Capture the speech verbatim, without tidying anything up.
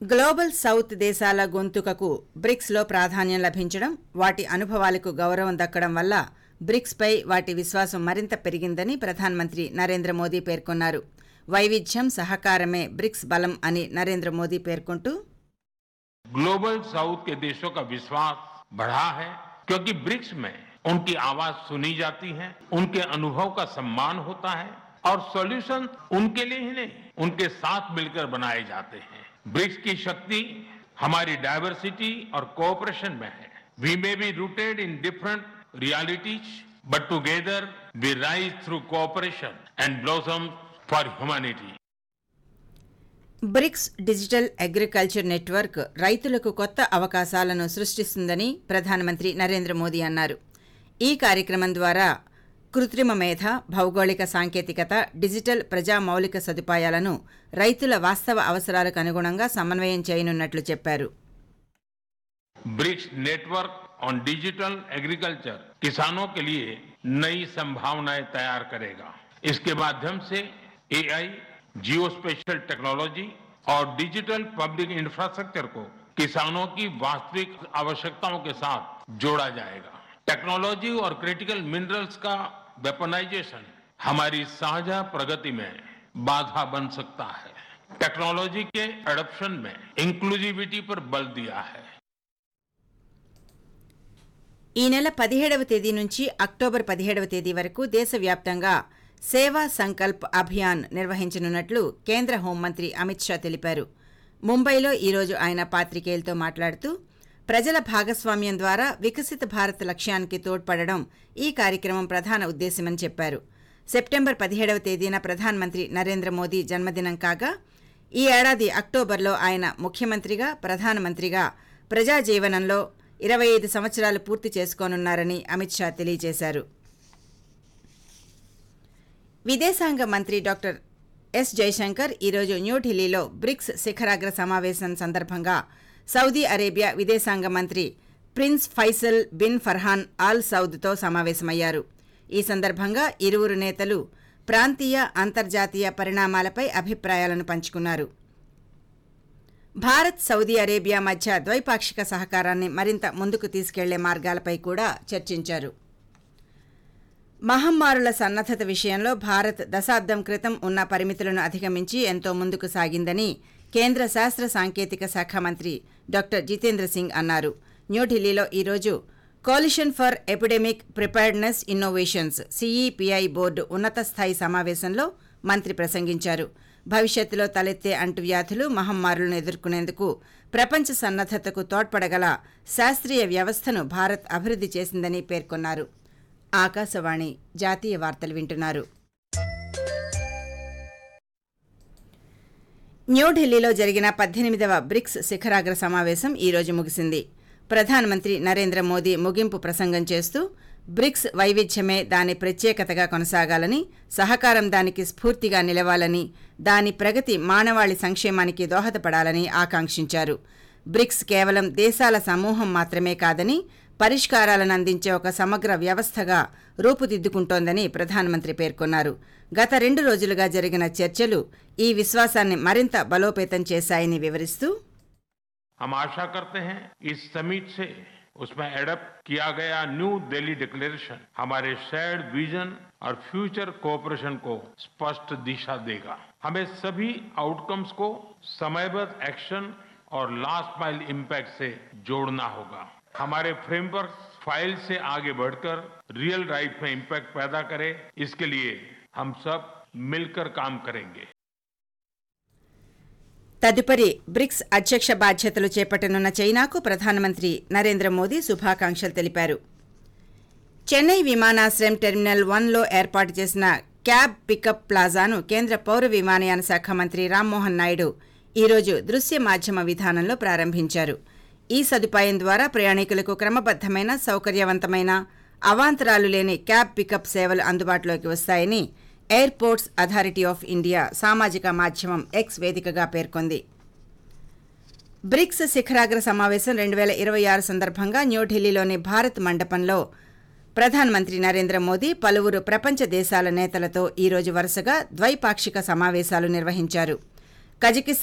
Global south దేశాల గొంతుకకు బ్రిక్స్లో ప్రాధాన్యం లభించడం, వాటి అనుభవాలకు గౌరవం దక్కడం వల్ల బ్రిక్స్పై వాటి విశ్వాసం మరింత పెరిగిందని ప్రధానమంత్రి నరేంద్ర మోదీ పేర్కొన్నారు. వైవిధ్యం, సహకారమే బ్రిక్స్ బలం అని నరేంద్ర మోదీ పేర్కొంటూ ग्लोबल साउथ के देशों का विश्वास बढ़ा है क्योंकि ब्रिक्स में उनकी आवाज सुनी जाती है, उनके अनुभव का सम्मान होता है और सॉल्यूशन उनके लिए ही नहीं, उनके साथ मिलकर बनाए जाते हैं. ब्रिक्स की शक्ति हमारी डाइवर्सिटी और कोऑपरेशन में है. We may be rooted in different realities but together we rise through cooperation and blossom for humanity. Bricks digital agriculture network రైతులకు కొత్త అవకాశాలను సృష్టిస్తుందని ప్రధానమంత్రి నరేంద్ర మోదీ అన్నారు. ఈ కార్యక్రమం ద్వారా కృత్రిమ మేధ, భౌగోళిక సాంకేతికత, డిజిటల్ ప్రజా మౌలిక సదుపాయాలను రైతుల వాస్తవ అవసరాలకు అనుగుణంగా సమన్వయం చేయనున్నట్లు చెప్పారు. BRICS network on digital agriculture किसानों के लिए नई संभावनाएं तैयार करेगा. इसके माध्यम से एआई, जियो स्पेशल टेक्नोलॉजी और डिजिटल पब्लिक इंफ्रास्ट्रक्चर को किसानों की वास्तविक आवश्यकताओं के साथ जोड़ा जाएगा. टेक्नोलॉजी और क्रिटिकल मिनरल्स का वेपनाइजेशन हमारी साझा प्रगति में बाधा बन सकता है. टेक्नोलॉजी के एडॉप्शन में इंक्लूसिविटी पर बल दिया है. ఈ నెల పదిహేడవ తేదీ నుంచి అక్టోబర్ పదిహేడవ తేదీ వరకు దేశవ్యాప్తంగా సేవా సంకల్ప్ అభియాన్ నిర్వహించనున్నట్లు కేంద్ర హోంమంత్రి అమిత్ షా తెలిపారు. ముంబైలో ఈరోజు ఆయన పాత్రికేయులతో మాట్లాడుతూ ప్రజల భాగస్వామ్యం ద్వారా వికసిత భారత్ లక్ష్యానికి తోడ్పడడం ఈ కార్యక్రమం ప్రధాన ఉద్దేశమని చెప్పారు. సెప్టెంబర్ పదిహేడవ తేదీన ప్రధానమంత్రి నరేంద్ర మోదీ జన్మదినం కాగా ఈ ఏడాది అక్టోబర్లో ఆయన ముఖ్యమంత్రిగా, ప్రధానమంత్రిగా ప్రజా జీవనంలో ఇరవై ఐదు సంవత్సరాలు పూర్తి చేసుకోనున్నారని అమిత్ షా తెలియజేశారు. విదేశాంగ మంత్రి డాక్టర్ ఎస్ జైశంకర్ ఈరోజు న్యూఢిల్లీలో బ్రిక్స్ శిఖరాగ్ర సమావేశం సందర్భంగా సౌదీ అరేబియా విదేశాంగ మంత్రి prince Faisal bin Farhan all సౌద్తో సమావేశమయ్యారు. ఈ సందర్భంగా ఇరువురు నేతలు ప్రాంతీయ, అంతర్జాతీయ పరిణామాలపై అభిప్రాయాలను పంచుకున్నారు. భారత్, సౌదీ అరేబియా మధ్య ద్వైపాక్షిక సహకారాన్ని మరింత ముందుకు తీసుకెళ్లే మార్గాలపై కూడా చర్చించారు. మహమ్మారుల సన్నద్ధత విషయంలో భారత్ దశాబ్దం క్రితం ఉన్న పరిమితులను అధిగమించి ఎంతో ముందుకు సాగిందని కేంద్ర శాస్త్ర సాంకేతిక శాఖ మంత్రి డాక్టర్ జితేంద్ర సింగ్ అన్నారు. న్యూఢిల్లీలో ఈరోజు coalition for epidemic preparedness innovations CEPI board ఉన్నత స్థాయి సమావేశంలో మంత్రి ప్రసంగించారు. భవిష్యత్తులో తలెత్తే అంటువ్యాధులు, మహమ్మారులను ఎదుర్కొనేందుకు ప్రపంచ సన్నద్ధతకు తోడ్పడగల శాస్త్రీయ వ్యవస్థను భారత్ అభివృద్ధి చేసిందని పేర్కొన్నారు. ఆకాశవాణి జాతీయ వార్తలు వింటున్నారు. న్యూఢిల్లీలో జరిగిన పద్దెనిమిదవ బ్రిక్స్ శిఖరాగ్ర సమావేశం ఈరోజు ముగిసింది. ప్రధానమంత్రి నరేంద్ర మోదీ ముగింపు ప్రసంగం చేస్తూ బ్రిక్స్ వైవిధ్యమే దాని ప్రత్యేకతగా కొనసాగాలని, సహకారం దానికి స్ఫూర్తిగా నిలవాలని, దాని ప్రగతి మానవాళి సంక్షేమానికి దోహదపడాలని ఆకాంక్షించారు. బ్రిక్స్ కేవలం దేశాల సమూహం మాత్రమే కాదని, పరిష్కారాలను అందించే ఒక సమగ్ర వ్యవస్థగా రూపుదిద్దుకుంటోందని ప్రధానమంత్రి పేర్కొన్నారు. గత రెండు రోజులుగా జరిగిన చర్చలు ఈ విశ్వాసాన్ని మరింత బలోపేతం చేశాయని వివరిస్తూ हम आशा करते हैं इस समिट से उसमें एडप्ट किया गया न्यू दिल्ली डिक्लेरेशन हमारे शेयर्ड विजन और फ्यूचर कोऑपरेशन को स्पष्ट दिशा देगा. हमें सभी आउटकम्स को समयबद्ध एक्शन और लास्ट माइल इम्पैक्ट से जोड़ना होगा. हमारे फ्रेमवर्क फाइल से आगे बढ़कर रियल लाइफ में इम्पैक्ट पैदा करे, इसके लिए हम सब मिलकर काम करेंगे. తదుపరి బ్రిక్స్ అధ్యక్ష బాధ్యతలు చేపట్టనున్న చైనాకు ప్రధానమంత్రి నరేంద్ర మోదీ శుభాకాంక్షలు తెలిపారు. చెన్నై విమానాశ్రయం టెర్మినల్ వన్లో ఏర్పాటు చేసిన క్యాబ్ పికప్ ప్లాజాను కేంద్ర పౌర విమానయాన శాఖ మంత్రి రామ్మోహన్ నాయుడు ఈరోజు దృశ్య మాధ్యమ విధానంలో ప్రారంభించారు. ఈ సదుపాయం ద్వారా ప్రయాణికులకు క్రమబద్దమైన, సౌకర్యవంతమైన, అవాంతరాలు లేని క్యాబ్ పికప్ సేవలు అందుబాటులోకి వస్తాయని ఎయిర్పోర్ట్స్ అథారిటీ ఆఫ్ ఇండియా సామాజిక మాధ్యమం ఎక్స్ వేదికగా పేర్కొంది. బ్రిక్స్ శిఖరాగ్ర సమావేశం రెండు వేల ఇరవై ఆరు సందర్భంగా న్యూఢిల్లీలోని భారత్ మండపంలో ప్రధానమంత్రి నరేంద్ర మోదీ పలువురు ప్రపంచ దేశాల నేతలతో ఈరోజు వరుసగా ద్వైపాక్షిక సమావేశాలు నిర్వహించారు. కజకిస్తాన్